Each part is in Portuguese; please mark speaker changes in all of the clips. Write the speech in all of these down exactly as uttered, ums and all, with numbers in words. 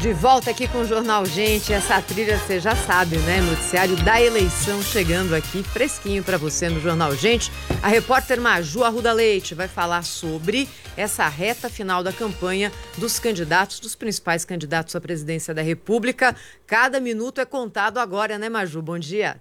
Speaker 1: De volta aqui com o Jornal Gente, essa trilha você já sabe, né? Noticiário da eleição chegando aqui fresquinho para você no Jornal Gente. A repórter Maju Arruda Leite vai falar sobre essa reta final da campanha dos candidatos, dos principais candidatos à presidência da República. Cada minuto é contado agora, né, Maju? Bom dia.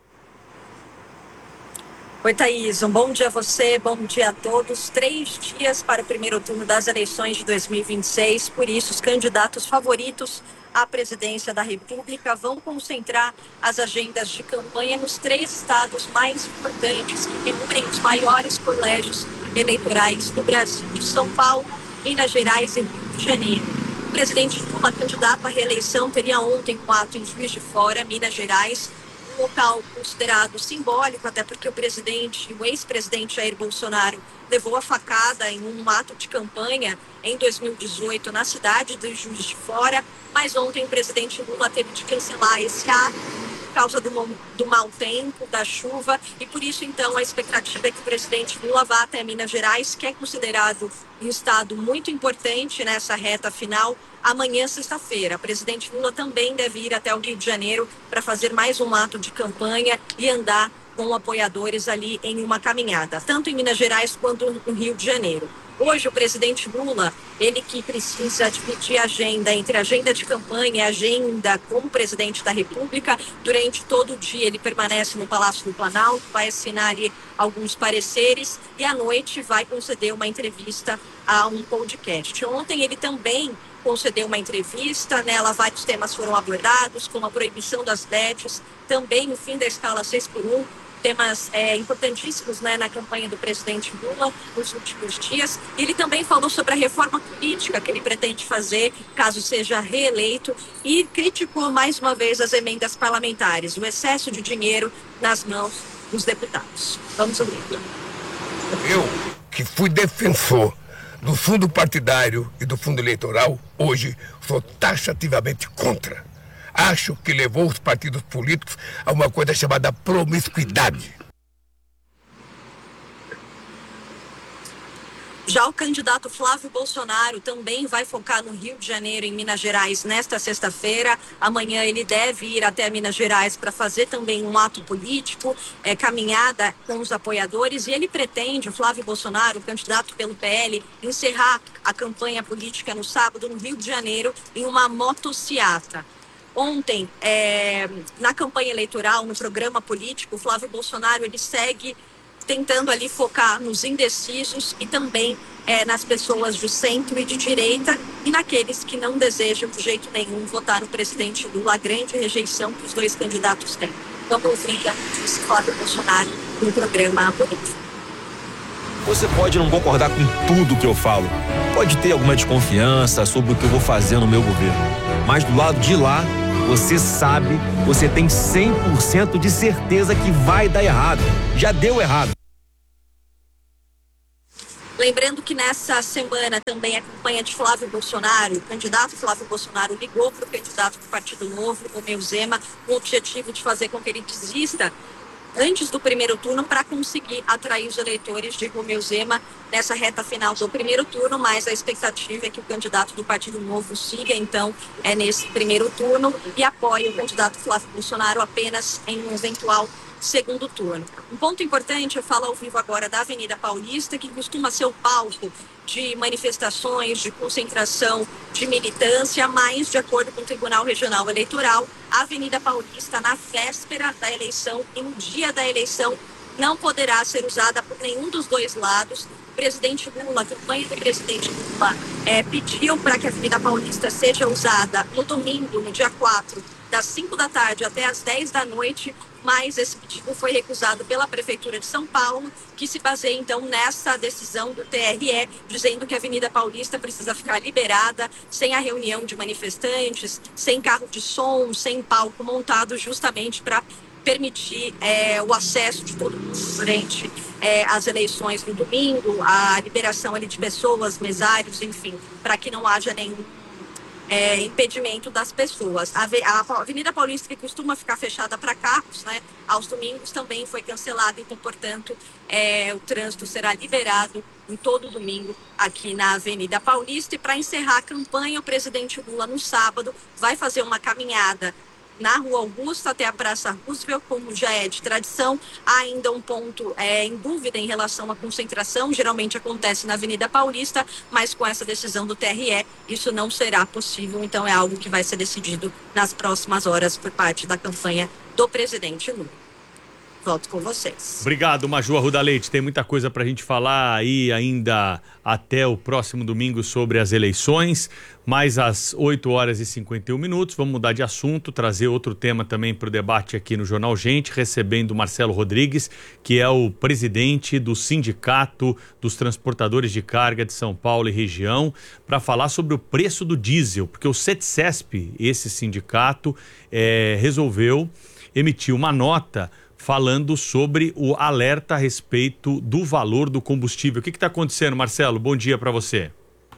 Speaker 2: Oi, Thaís, um bom dia a você, bom dia a todos. Três dias para o primeiro turno das eleições de dois mil e vinte e seis, por isso os candidatos favoritos à presidência da República vão concentrar as agendas de campanha nos três estados mais importantes que reúnem os maiores colégios eleitorais do Brasil: São Paulo, Minas Gerais e Rio de Janeiro. O presidente Lula, candidato à reeleição, teria ontem um ato em Juiz de Fora, Minas Gerais, local considerado simbólico, até porque o presidente, o ex-presidente Jair Bolsonaro, levou a facada em um ato de campanha em dois mil e dezoito na cidade de Juiz de Fora, mas ontem o presidente Lula teve de cancelar esse ato por causa do, do mau tempo, da chuva, e por isso, então, a expectativa é que o presidente Lula vá até Minas Gerais, que é considerado um estado muito importante nessa reta final. Amanhã, sexta-feira, o presidente Lula também deve ir até o Rio de Janeiro para fazer mais um ato de campanha e andar com apoiadores ali em uma caminhada, tanto em Minas Gerais quanto no Rio de Janeiro. Hoje, o presidente Lula, ele que precisa dividir a agenda entre a agenda de campanha e a agenda como presidente da República, durante todo o dia ele permanece no Palácio do Planalto, vai assinar ali alguns pareceres e à noite vai conceder uma entrevista a um podcast. Ontem ele também concedeu uma entrevista, nela vários temas foram abordados, como a proibição das bets, também o fim da escala seis por um, temas é, importantíssimos, né, na campanha do presidente Lula nos últimos dias. Ele também falou sobre a reforma política que ele pretende fazer caso seja reeleito e criticou mais uma vez as emendas parlamentares, o excesso de dinheiro nas mãos dos deputados. Vamos ouvir.
Speaker 3: Eu, que fui defensor do fundo partidário e do fundo eleitoral, hoje sou taxativamente contra. Acho que levou os partidos políticos a uma coisa chamada promiscuidade.
Speaker 2: Já o candidato Flávio Bolsonaro também vai focar no Rio de Janeiro e em Minas Gerais nesta sexta-feira. Amanhã ele deve ir até Minas Gerais para fazer também um ato político, é, caminhada com os apoiadores. E ele pretende, o Flávio Bolsonaro, candidato pelo P L, encerrar a campanha política no sábado no Rio de Janeiro em uma motociata. Ontem, é, na campanha eleitoral, no programa político, o Flávio Bolsonaro ele segue tentando ali focar nos indecisos e também é, nas pessoas do centro e de direita e naqueles que não desejam de jeito nenhum votar no presidente Lula, a grande rejeição que os dois candidatos têm. Vamos ouvir o disse Flávio Bolsonaro no programa político.
Speaker 4: Você pode não concordar com tudo que eu falo, pode ter alguma desconfiança sobre o que eu vou fazer no meu governo, mas do lado de lá, você sabe, você tem cem por cento de certeza que vai dar errado. Já deu errado.
Speaker 2: Lembrando que nessa semana também a campanha de Flávio Bolsonaro, o candidato Flávio Bolsonaro ligou para o candidato do Partido Novo, Romeu Zema, com o objetivo de fazer com que ele desista antes do primeiro turno para conseguir atrair os eleitores de Romeu Zema nessa reta final do primeiro turno, mas a expectativa é que o candidato do Partido Novo siga, então, é nesse primeiro turno e apoie o candidato Flávio Bolsonaro apenas em um eventual segundo turno. Um ponto importante, eu falo ao vivo agora da Avenida Paulista, que costuma ser o palco de manifestações, de concentração, de militância, mas, de acordo com o Tribunal Regional Eleitoral, a Avenida Paulista, na véspera da eleição e no dia da eleição, não poderá ser usada por nenhum dos dois lados. O presidente Lula, a campanha do presidente Lula, é, pediu para que a Avenida Paulista seja usada no domingo, no dia quatro, das cinco da tarde até as dez da noite, mas esse pedido foi recusado pela Prefeitura de São Paulo, que se baseia, então, nessa decisão do T R E, dizendo que a Avenida Paulista precisa ficar liberada, sem a reunião de manifestantes, sem carro de som, sem palco montado, justamente para permitir é, o acesso de todo mundo durante é, as eleições no domingo, a liberação ali de pessoas, mesários, enfim, para que não haja nenhum É, impedimento das pessoas. A, a Avenida Paulista, que costuma ficar fechada para carros, né, aos domingos também foi cancelada, então, portanto, é, o trânsito será liberado em todo domingo aqui na Avenida Paulista. E para encerrar a campanha, o presidente Lula, no sábado, vai fazer uma caminhada na Rua Augusta até a Praça Roosevelt, como já é de tradição. Há ainda um ponto é, em dúvida em relação à concentração, geralmente acontece na Avenida Paulista, mas com essa decisão do T R E, isso não será possível, então é algo que vai ser decidido nas próximas horas por parte da campanha do presidente Lula. Volto com vocês.
Speaker 5: Obrigado, Maju Arruda Leite. Tem muita coisa para a gente falar aí ainda até o próximo domingo sobre as eleições, mas às oito horas e cinquenta e um minutos, vamos mudar de assunto, trazer outro tema também para o debate aqui no Jornal Gente, recebendo Marcelo Rodrigues, que é o presidente do Sindicato dos Transportadores de Carga de São Paulo e região, para falar sobre o preço do diesel, porque o CETCESP, esse sindicato, é, resolveu emitir uma nota falando sobre o alerta a respeito do valor do combustível. O que está acontecendo, Marcelo? Bom dia para você.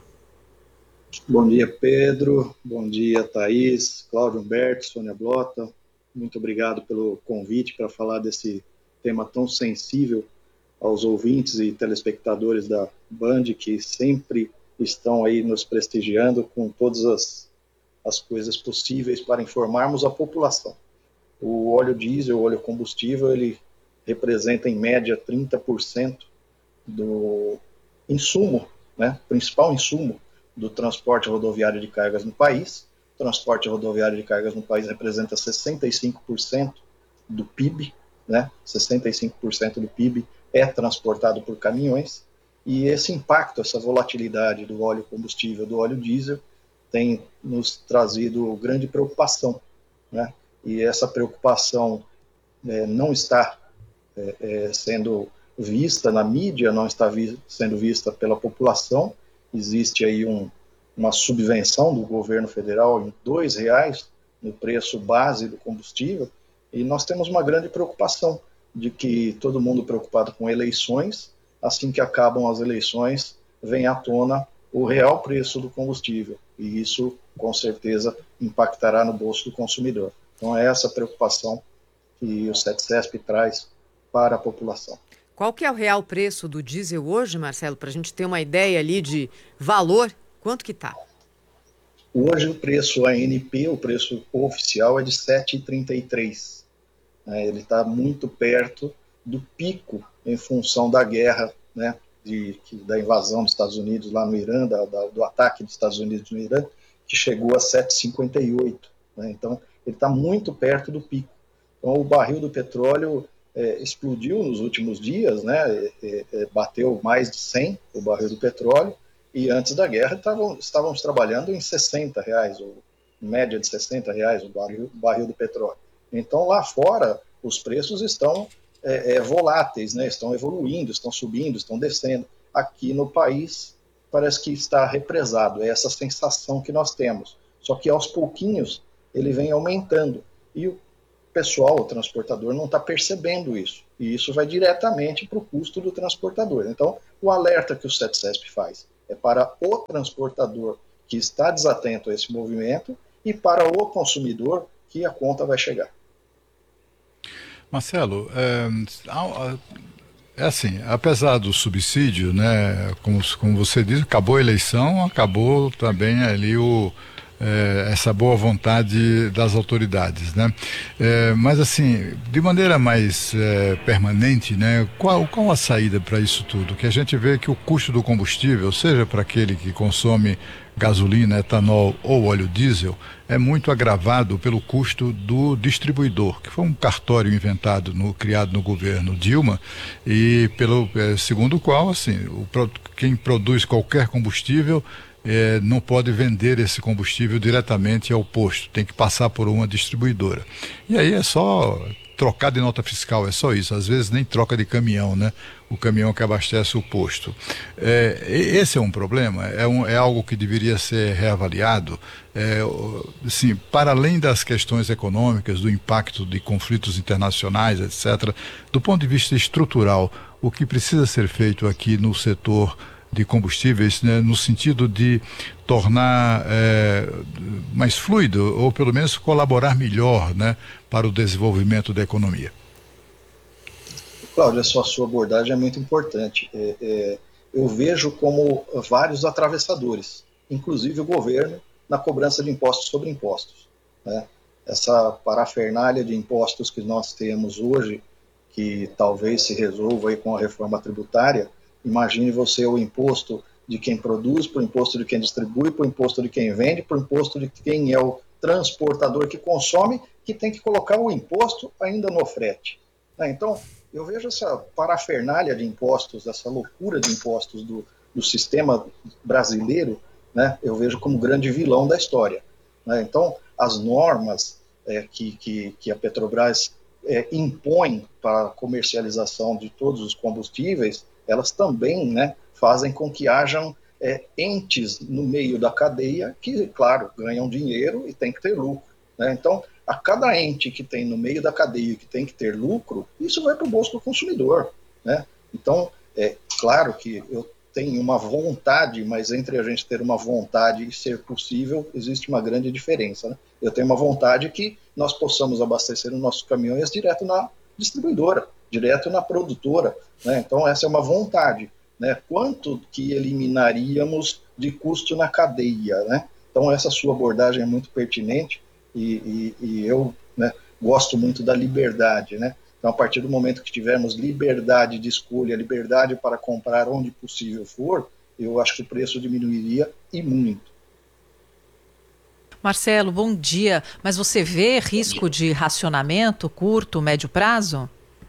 Speaker 6: Bom dia, Pedro. Bom dia, Thaís, Cláudio Humberto, Sônia Blota. Muito obrigado pelo convite para falar desse tema tão sensível aos ouvintes e telespectadores da Band, que sempre estão aí nos prestigiando com todas as, as coisas possíveis para informarmos a população. O óleo diesel, o óleo combustível, ele representa em média trinta por cento do insumo, né, principal insumo do transporte rodoviário de cargas no país. O transporte rodoviário de cargas no país representa sessenta e cinco por cento do P I B, né, sessenta e cinco por cento do P I B é transportado por caminhões, e esse impacto, essa volatilidade do óleo combustível, do óleo diesel, tem nos trazido grande preocupação, né? E essa preocupação é, não está é, é, sendo vista na mídia, não está vi sendo vista pela população. Existe aí um, uma subvenção do governo federal em dois reais no preço base do combustível, e nós temos uma grande preocupação de que todo mundo preocupado com eleições, assim que acabam as eleições, vem à tona o real preço do combustível, e isso com certeza impactará no bolso do consumidor. Então é essa preocupação que o CETCESP traz para a população.
Speaker 1: Qual que é o real preço do diesel hoje, Marcelo, para a gente ter uma ideia ali de valor? Quanto que está?
Speaker 6: Hoje o preço A N P, o preço oficial, é de sete reais e trinta e três centavos. Ele está muito perto do pico em função da guerra, né, de, da invasão dos Estados Unidos lá no Irã, da, da, do ataque dos Estados Unidos no Irã, que chegou a sete reais e cinquenta e oito centavos. Né? Então, ele está muito perto do pico. Então, o barril do petróleo é, explodiu nos últimos dias, né? É, é, bateu mais de cem o barril do petróleo, e antes da guerra tavam, estávamos trabalhando em sessenta reais, ou em média de sessenta reais o barril, barril do petróleo. Então, lá fora, os preços estão é, é, voláteis, né? Estão evoluindo, estão subindo, estão descendo. Aqui no país, parece que está represado, é essa sensação que nós temos. Só que aos pouquinhos, ele vem aumentando, e o pessoal, o transportador, não está percebendo isso, e isso vai diretamente para o custo do transportador. Então, o alerta que o CETCESP faz é para o transportador que está desatento a esse movimento e para o consumidor que a conta vai chegar.
Speaker 7: Marcelo, é, é assim, apesar do subsídio, né, como, como você diz, acabou a eleição, acabou também ali o É, essa boa vontade das autoridades, né? É, mas assim, de maneira mais é, permanente, né? Qual, qual a saída para isso tudo? Que a gente vê que o custo do combustível, seja para aquele que consome gasolina, etanol ou óleo diesel, é muito agravado pelo custo do distribuidor, que foi um cartório inventado, no, criado no governo Dilma, e pelo é, segundo o qual, assim, o, quem produz qualquer combustível É, não pode vender esse combustível diretamente ao posto, tem que passar por uma distribuidora. E aí é só trocar de nota fiscal, é só isso. Às vezes nem troca de caminhão, né? O caminhão que abastece o posto. É, esse é um problema, é, um, é algo que deveria ser reavaliado. É, assim, para além das questões econômicas, do impacto de conflitos internacionais, etcétera, do ponto de vista estrutural, o que precisa ser feito aqui no setor de combustíveis, né, no sentido de tornar é, mais fluido, ou pelo menos colaborar melhor, né, para o desenvolvimento da economia?
Speaker 6: Cláudio, a sua, a sua abordagem é muito importante. É, é, eu vejo como vários atravessadores, inclusive o governo, na cobrança de impostos sobre impostos, né? Essa parafernália de impostos que nós temos hoje, que talvez se resolva aí com a reforma tributária, imagine você o imposto de quem produz, para o imposto de quem distribui, para o imposto de quem vende, para o imposto de quem é o transportador que consome, que tem que colocar o imposto ainda no frete, né? Então, eu vejo essa parafernália de impostos, essa loucura de impostos do, do sistema brasileiro, né, eu vejo como grande vilão da história, né? Então, as normas é, que, que, que a Petrobras é, impõe para a comercialização de todos os combustíveis, elas também, né, fazem com que hajam é, entes no meio da cadeia que, claro, ganham dinheiro e tem que ter lucro, né? Então, a cada ente que tem no meio da cadeia que tem que ter lucro, isso vai para o bolso do consumidor, né? Então, é claro que eu tenho uma vontade, mas entre a gente ter uma vontade e ser possível, existe uma grande diferença, né? Eu tenho uma vontade que nós possamos abastecer os nossos caminhões direto na distribuidora, direto na produtora, né? Então, essa é uma vontade, né? Quanto que eliminaríamos de custo na cadeia, né? Então, essa sua abordagem é muito pertinente e, e, e eu, né, gosto muito da liberdade, né? Então, a partir do momento que tivermos liberdade de escolha, liberdade para comprar onde possível for, eu acho que o preço diminuiria e muito.
Speaker 8: Marcelo, bom dia. Mas você vê risco de racionamento curto, médio prazo?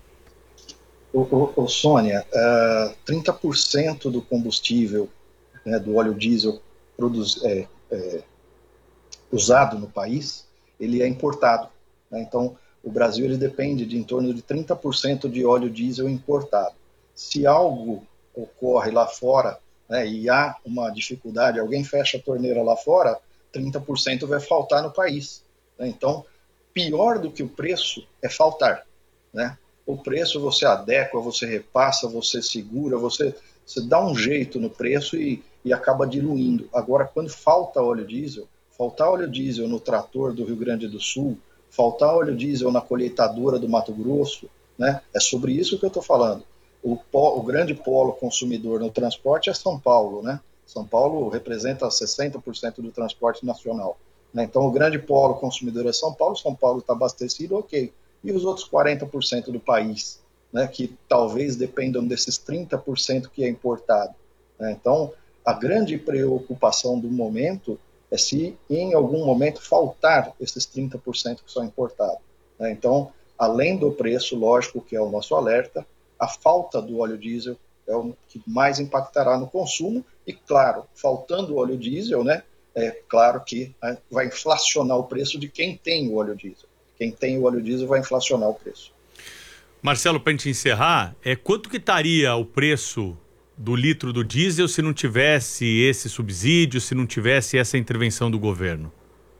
Speaker 6: Ô, ô, ô Sônia, uh, trinta por cento do combustível, né, do óleo diesel produz, é, é, usado no país, ele é importado, né? Então, o Brasil ele depende de em torno de trinta por cento de óleo diesel importado. Se algo ocorre lá fora, né, e há uma dificuldade, alguém fecha a torneira lá fora, trinta por cento vai faltar no país, né? Então, pior do que o preço é faltar, né? O preço você adequa, você repassa, você segura, você, você dá um jeito no preço e, e acaba diluindo. Agora, quando falta óleo diesel, faltar óleo diesel no trator do Rio Grande do Sul, faltar óleo diesel na colheitadora do Mato Grosso, né? É sobre isso que eu estou falando. O, po, o grande polo consumidor no transporte é São Paulo, né? São Paulo representa sessenta por cento do transporte nacional, né? Então, o grande polo consumidor é São Paulo, São Paulo está abastecido, ok. E os outros quarenta por cento do país, né, que talvez dependam desses trinta por cento que é importado, né? Então, a grande preocupação do momento é se em algum momento faltar esses trinta por cento que são importados, né? Então, além do preço, lógico que é o nosso alerta, a falta do óleo diesel é o que mais impactará no consumo e, claro, faltando o óleo diesel, né, é claro que vai inflacionar o preço de quem tem o óleo diesel. Quem tem o óleo diesel vai inflacionar o preço.
Speaker 5: Marcelo, para a gente encerrar, é, quanto que estaria o preço do litro do diesel se não tivesse esse subsídio, se não tivesse essa intervenção do governo?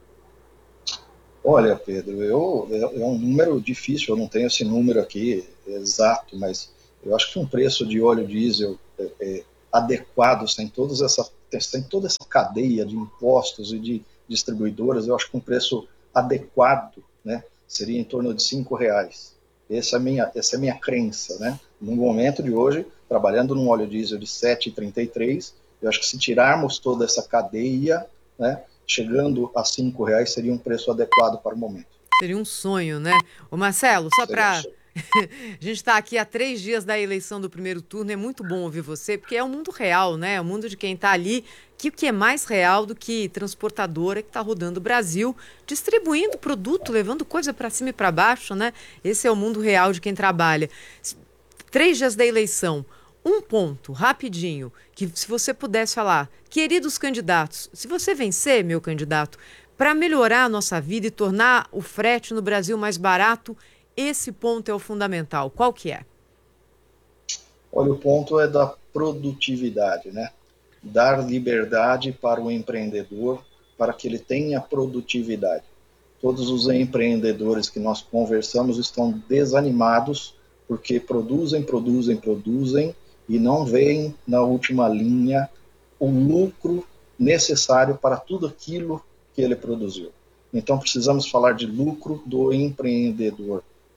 Speaker 6: Olha, Pedro, eu, é, é um número difícil, eu não tenho esse número aqui exato, mas eu acho que um preço de óleo diesel é, é, adequado, sem, todas essa, sem toda essa cadeia de impostos e de distribuidoras, eu acho que um preço adequado, né, seria em torno de cinco reais. Essa é a minha, essa é a minha crença, né? No momento de hoje, trabalhando num óleo diesel de sete reais e trinta e três centavos, eu acho que se tirarmos toda essa cadeia, né, chegando a cinco reais, seria um preço adequado para o momento.
Speaker 1: Seria um sonho, né? Ô Marcelo, só para... A gente está aqui há três dias da eleição do primeiro turno, é muito bom ouvir você, porque é o mundo real, né? É o mundo de quem está ali, que o que é mais real do que transportadora que está rodando o Brasil, distribuindo produto, levando coisa para cima e para baixo, né? Esse é o mundo real de quem trabalha. Três dias da eleição, um ponto, rapidinho, que se você pudesse falar, queridos candidatos, se você vencer, meu candidato, para melhorar a nossa vida e tornar o frete no Brasil mais barato, esse ponto é o fundamental. Qual que é?
Speaker 6: Olha, o ponto é da produtividade, né? Dar liberdade para o empreendedor, para que ele tenha produtividade. Todos os empreendedores que nós conversamos estão desanimados porque produzem, produzem, produzem e não veem na última linha o lucro necessário para tudo aquilo que ele produziu. Então precisamos falar de lucro do empreendedor, né?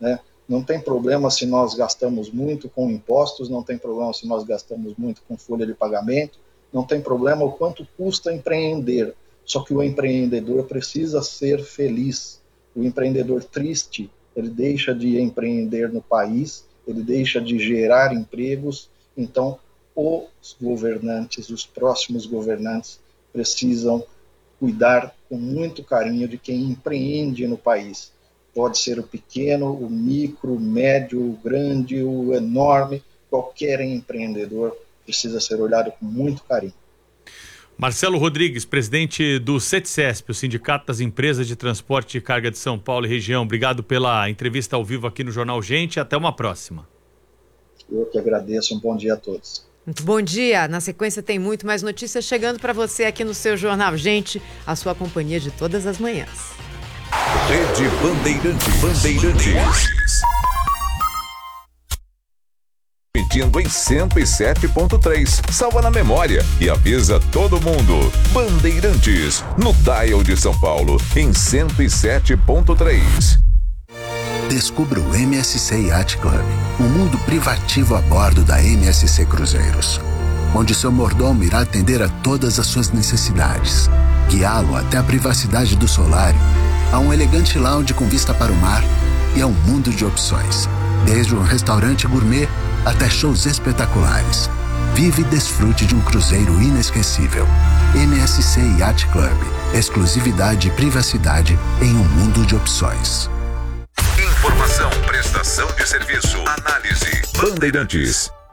Speaker 6: Não tem problema se nós gastamos muito com impostos, não tem problema se nós gastamos muito com folha de pagamento, não tem problema o quanto custa empreender. Só que o empreendedor precisa ser feliz. O empreendedor triste, ele deixa de empreender no país, ele deixa de gerar empregos. Então, os governantes, os próximos governantes, precisam cuidar com muito carinho de quem empreende no país. Pode ser o pequeno, o micro, o médio, o grande, o enorme. Qualquer empreendedor precisa ser olhado com muito carinho.
Speaker 5: Marcelo Rodrigues, presidente do CETCESP, o Sindicato das Empresas de Transporte e Carga de São Paulo e região. Obrigado pela entrevista ao vivo aqui no Jornal Gente. Até uma próxima.
Speaker 6: Eu que agradeço. Um bom dia a todos.
Speaker 1: Muito bom dia. Na sequência tem muito mais notícias chegando para você aqui no seu Jornal Gente, a sua companhia de todas as manhãs.
Speaker 9: Rede Bandeirantes. Bandeirantes. Emitindo em cento e sete ponto três. Salva na memória e avisa todo mundo. Bandeirantes, no dial de São Paulo, em cento e sete ponto três.
Speaker 10: Descubra o M S C Yacht Club, um mundo privativo a bordo da M S C Cruzeiros, onde seu mordomo irá atender a todas as suas necessidades, guiá-lo até a privacidade do solário, a um elegante lounge com vista para o mar e a um mundo de opções, desde um restaurante gourmet até shows espetaculares. Vive e desfrute de um cruzeiro inesquecível. M S C Yacht Club, exclusividade e privacidade em um mundo de opções.
Speaker 9: Informação, prestação de serviço, análise. Bandeirantes.